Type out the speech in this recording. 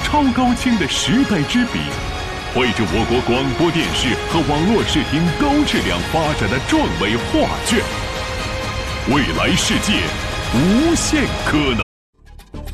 超高清的时代之笔，绘着我国广播电视和网络视听高质量发展的壮美画卷。未来世界，无限可能。